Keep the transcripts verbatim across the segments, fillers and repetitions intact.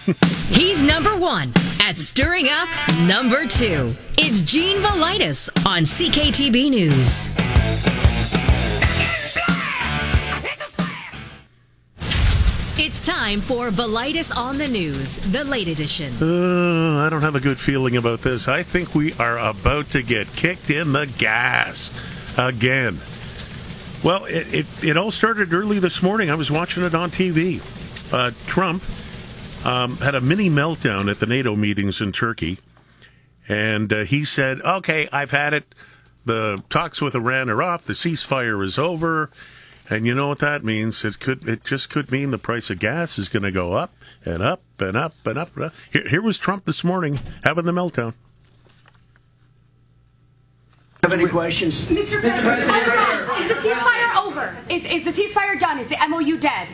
He's number one at stirring up number two. It's Gene Velitis on C K T B News. It's time for Velitis on the News, the late edition. Uh, I don't have a good feeling about this. I think we are about to get kicked in the gas again. Well, it, it, it all started early this morning. I was watching it on T V. Uh, Trump um, had a mini meltdown at the NATO meetings in Turkey. And uh, he said, okay, I've had it. The talks with Iran are off. The ceasefire is over. And you know what that means? It could, it just could mean the price of gas is going to go up and up and up and up. And up. Here, here was Trump this morning having the meltdown. Have any questions? Mister President, is the ceasefire over? Is, is the ceasefire done? Is the M O U dead?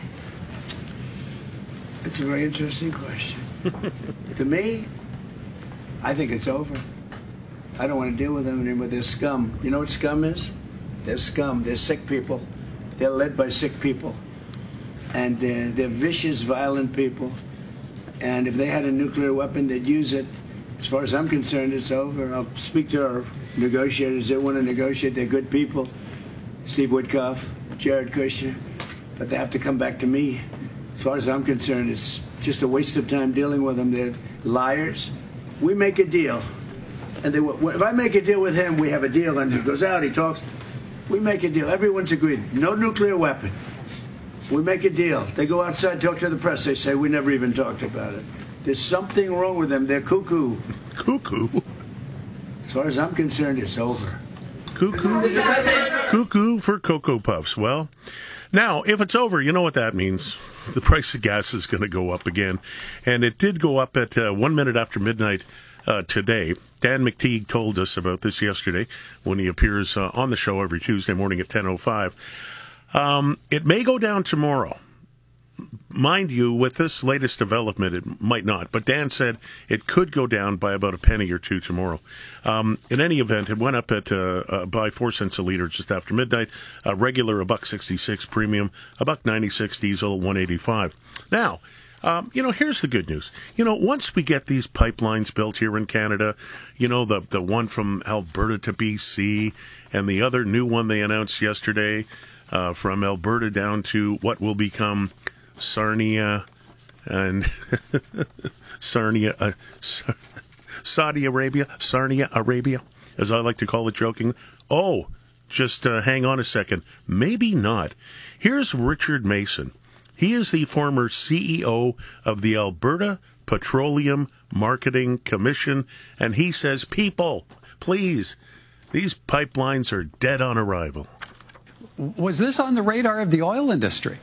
It's a very interesting question. To me, I think it's over. I don't want to deal with them anymore. They're scum. You know what scum is? They're scum. They're sick people. They're led by sick people. And uh, they're vicious, violent people. And if they had a nuclear weapon, they'd use it. As far as I'm concerned, it's over. I'll speak to our negotiators. They want to negotiate. They're good people. Steve Witkoff, Jared Kushner. But they have to come back to me. As far as I'm concerned, it's just a waste of time dealing with them. They're liars. We make a deal. And they, if I make a deal with him, we have a deal. And he goes out, he talks. We make a deal. Everyone's agreed. No nuclear weapon. We make a deal. They go outside, talk to the press. They say, we never even talked about it. There's something wrong with them. They're cuckoo. Cuckoo? As far as I'm concerned, it's over. Cuckoo? Cuckoo for Cocoa Puffs. Well, now, if it's over, you know what that means. The price of gas is going to go up again. And it did go up at uh, one minute after midnight uh, today. Dan McTeague told us about this yesterday when he appears uh, on the show every Tuesday morning at ten oh five. Um, it may go down tomorrow. Mind you, with this latest development, it might not. But Dan said it could go down by about a penny or two tomorrow. Um, in any event, it went up at uh, uh, by four cents a liter just after midnight. Uh, regular, a buck sixty-six. Premium, a buck ninety-six. Diesel, one eighty-five. Now, um, you know, here's the good news. You know, once we get these pipelines built here in Canada, you know, the the one from Alberta to B C and the other new one they announced yesterday uh, from Alberta down to what will become Sarnia and Sarnia, uh, Sa- Saudi Arabia, Sarnia Arabia, as I like to call it joking. Oh, just uh, hang on a second. Maybe not. Here's Richard Mason. He is the former C E O of the Alberta Petroleum Marketing Commission, and he says, people, please, these pipelines are dead on arrival. Was this on the radar of the oil industry?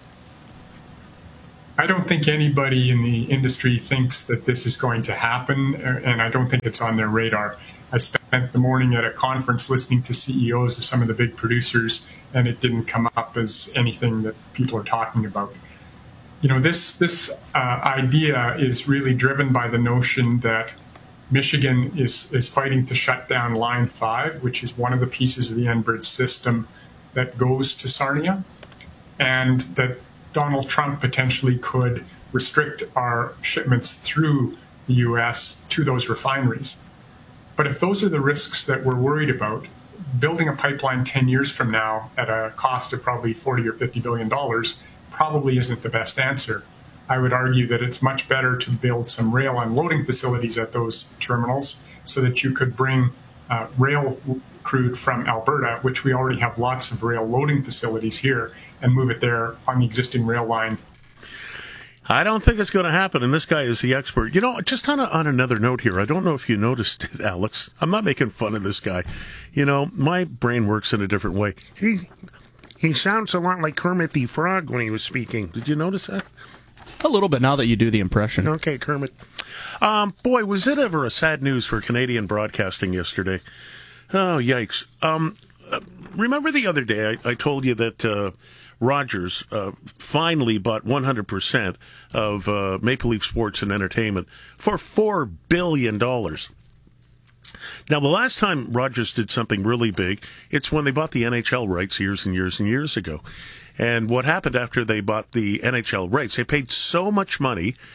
I don't think anybody in the industry thinks that this is going to happen, and I don't think it's on their radar. I spent the morning at a conference listening to C E Os of some of the big producers, and it didn't come up as anything that people are talking about. You know, this this uh, idea is really driven by the notion that Michigan is, is fighting to shut down Line five, which is one of the pieces of the Enbridge system that goes to Sarnia, and that Donald Trump potentially could restrict our shipments through the U S to those refineries. But if those are the risks that we're worried about, building a pipeline ten years from now at a cost of probably forty or fifty billion dollars probably isn't the best answer. I would argue that it's much better to build some rail unloading facilities at those terminals so that you could bring uh, rail crude from Alberta, which we already have lots of rail loading facilities here, and move it there on the existing rail line. I don't think it's going to happen, and this guy is the expert. You know, just on, a, on another note here, I don't know if you noticed it, Alex. I'm not making fun of this guy. You know, my brain works in a different way. He he sounds a lot like Kermit the Frog when he was speaking. Did you notice that? A little bit now that you do the impression. Okay, Kermit. Um, boy, was it ever a sad news for Canadian broadcasting yesterday. Oh, yikes. Um, uh, remember the other day I, I told you that uh, Rogers uh, finally bought one hundred percent of uh, Maple Leaf Sports and Entertainment for four billion dollars. Now, the last time Rogers did something really big, it's when they bought the N H L rights years and years and years ago. And what happened after they bought the N H L rights, they paid so much money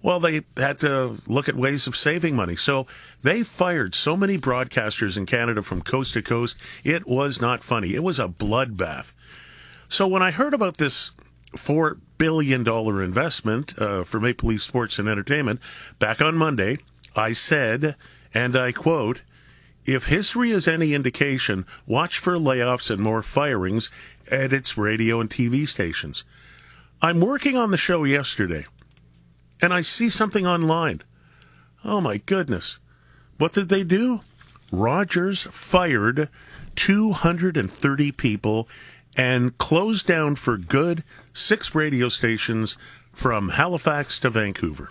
Well, they had to look at ways of saving money. So they fired so many broadcasters in Canada from coast to coast. It was not funny. It was a bloodbath. So when I heard about this four billion dollars investment uh, for Maple Leaf Sports and Entertainment back on Monday, I said, and I quote, "If history is any indication, watch for layoffs and more firings at its radio and T V stations." I'm working on the show yesterday, and I see something online. Oh, my goodness. What did they do? Rogers fired two hundred thirty people and closed down for good six radio stations from Halifax to Vancouver.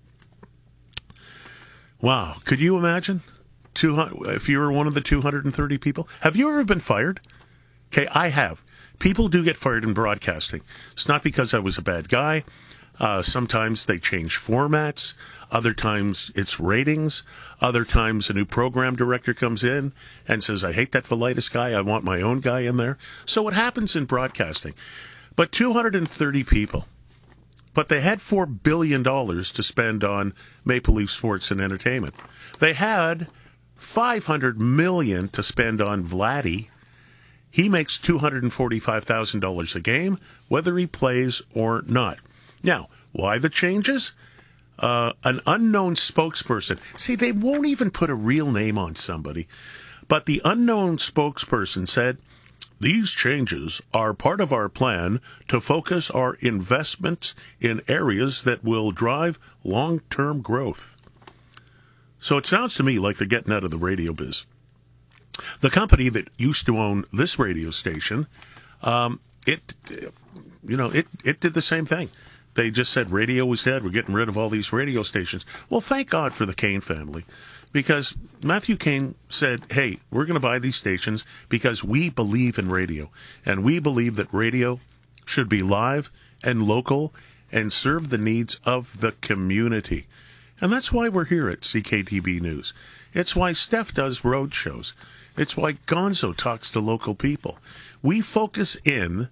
Wow. Could you imagine? two hundred, if you were one of the two hundred thirty people? Have you ever been fired? Okay, I have. People do get fired in broadcasting. It's not because I was a bad guy. Uh, sometimes they change formats. Other times it's ratings. Other times a new program director comes in and says, I hate that Velitis guy. I want my own guy in there. So it happens in broadcasting. But two hundred thirty people. But they had four billion dollars to spend on Maple Leaf Sports and Entertainment. They had five hundred million dollars to spend on Vladdy. He makes two hundred forty-five thousand dollars a game, whether he plays or not. Now, why the changes? Uh, an unknown spokesperson. See, they won't even put a real name on somebody. But the unknown spokesperson said, these changes are part of our plan to focus our investments in areas that will drive long-term growth. So it sounds to me like they're getting out of the radio biz. The company that used to own this radio station, um, it, you know, it, it did the same thing. They just said radio was dead. We're getting rid of all these radio stations. Well, thank God for the Kane family, because Matthew Kane said, hey, we're going to buy these stations because we believe in radio, and we believe that radio should be live and local and serve the needs of the community. And that's why we're here at C K T B News. It's why Steph does road shows. It's why Gonzo talks to local people. We focus in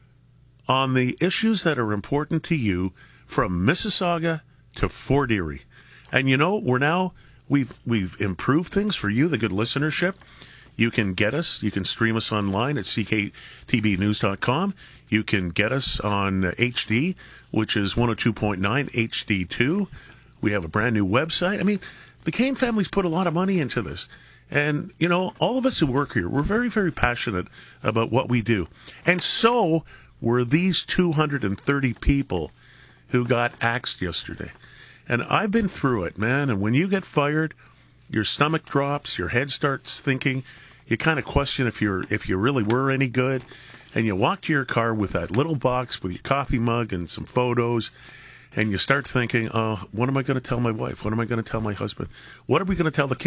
on the issues that are important to you from Mississauga to Fort Erie. And you know, we're now, we've we've improved things for you, the good listenership. You can get us, you can stream us online at C K T B news dot com. You can get us on H D, which is one oh two point nine H D two. We have a brand new website. I mean, the Kane family's put a lot of money into this. And, you know, all of us who work here, we're very, very passionate about what we do. And so were these two hundred thirty people who got axed yesterday. And I've been through it, man. And when you get fired, your stomach drops, your head starts thinking, you kind of question if you're if you really were any good. And you walk to your car with that little box with your coffee mug and some photos, and you start thinking, oh, what am I going to tell my wife? What am I going to tell my husband? What are we going to tell the kids?